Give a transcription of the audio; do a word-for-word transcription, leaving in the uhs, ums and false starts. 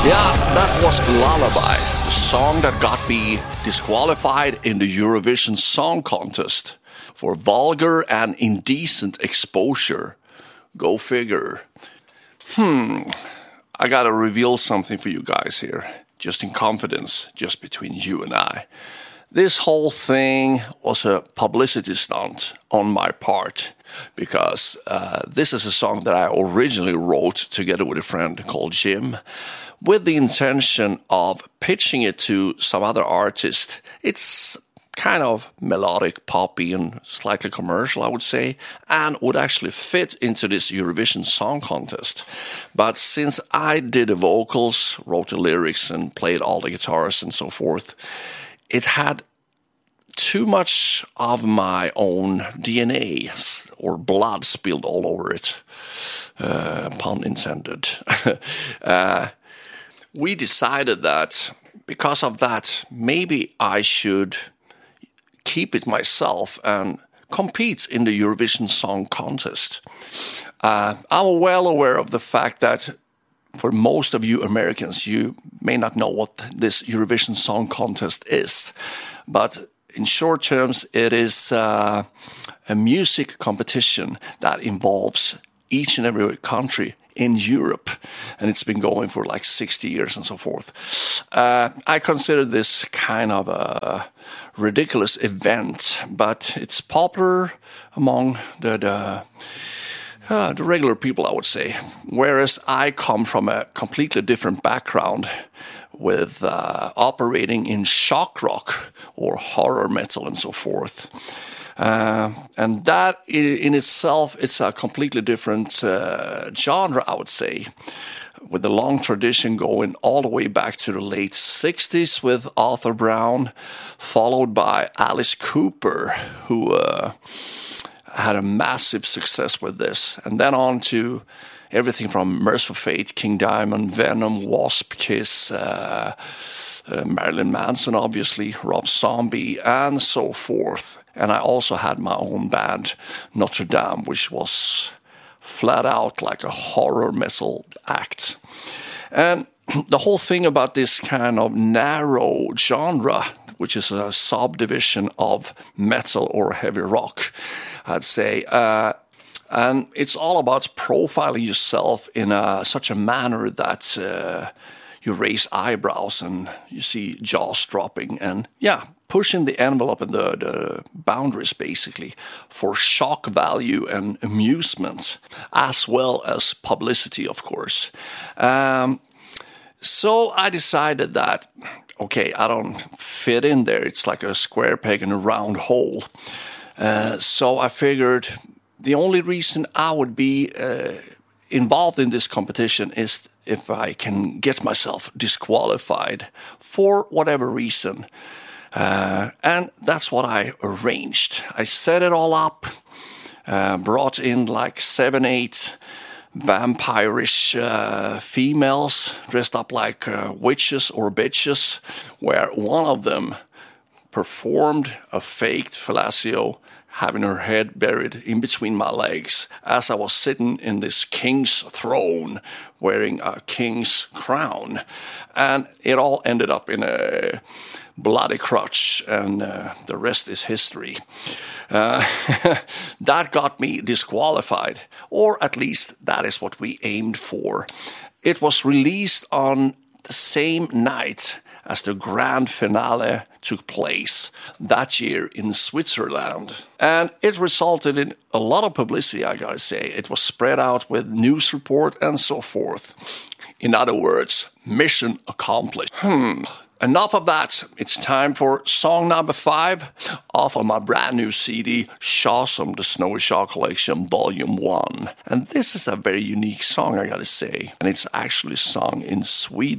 Yeah, that was Lullaby, the song that got me disqualified in the Eurovision Song Contest for vulgar and indecent exposure. Go figure. Hmm, I gotta reveal something for you guys here, just in confidence, just between you and I. This whole thing was a publicity stunt on my part, because uh, this is a song that I originally wrote together with a friend called Jim, with the intention of pitching it to some other artist. It's kind of melodic, poppy, and slightly commercial, I would say, and would actually fit into this Eurovision Song Contest. But since I did the vocals, wrote the lyrics, and played all the guitars and so forth, it had too much of my own D N A or blood spilled all over it. Uh, pun intended. uh, we decided that because of that, maybe I should keep it myself and compete in the Eurovision Song Contest. Uh, I'm well aware of the fact that for most of you Americans, you may not know what this Eurovision Song Contest is. But in short terms, it is uh, a music competition that involves each and every country in Europe, and it's been going for like sixty years and so forth. Uh, I consider this kind of a ridiculous event, but it's popular among the the, uh, the regular people, I would say. Whereas I come from a completely different background, with uh, operating in shock rock or horror metal and so forth. Uh, and that in, in itself, it's a completely different uh, genre, I would say, with a long tradition going all the way back to the late sixties with Arthur Brown, followed by Alice Cooper, who uh, had a massive success with this, and then on to everything from Merciful Fate, King Diamond, Venom, Wasp, Kiss, uh, uh, Marilyn Manson, obviously, Rob Zombie, and so forth. And I also had my own band, Notre Dame, which was flat out like a horror metal act. And the whole thing about this kind of narrow genre, which is a subdivision of metal or heavy rock, I'd say, uh, and it's all about profiling yourself in a, such a manner that uh, you raise eyebrows and you see jaws dropping and, yeah, pushing the envelope and the, the boundaries, basically, for shock value and amusement, as well as publicity, of course. Um, so I decided that, okay, I don't fit in there. It's like a square peg in a round hole. Uh, so I figured the only reason I would be uh, involved in this competition is if I can get myself disqualified for whatever reason. Uh, and that's what I arranged. I set it all up, uh, brought in like seven, eight vampirish uh, females dressed up like uh, witches or bitches, where one of them performed a faked fellatio, having her head buried in between my legs as I was sitting in this king's throne wearing a king's crown. And it all ended up in a bloody crotch, and uh, the rest is history. Uh, that got me disqualified, or at least that is what we aimed for. It was released on the same night as the grand finale took place that year in Switzerland. And it resulted in a lot of publicity, I gotta say. It was spread out with news report and so forth. In other words, mission accomplished. Hmm. Enough of that. It's time for song number five off of my brand new C D, Shawsome, the Snowy Shaw Collection, Volume one. And this is a very unique song, I gotta say. And it's actually sung in Swedish.